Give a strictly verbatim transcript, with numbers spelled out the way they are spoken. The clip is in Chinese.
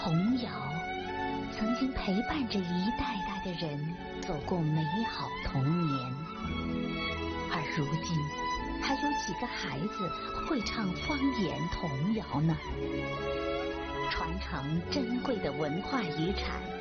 童谣曾经陪伴着一代代的人走过美好童年，而如今还有几个孩子会唱方言童谣呢？传承珍贵的文化遗产，